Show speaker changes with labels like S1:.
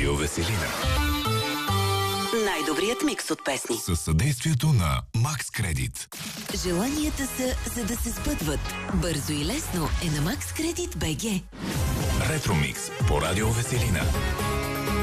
S1: Радио Веселина.
S2: Най-добрият микс от песни.
S1: Със съдействието на Макс Кредит.
S3: Желанията са, за да се сбъдват. Бързо и лесно е на Макс Кредит БГ.
S1: Ретромикс по Радио Веселина.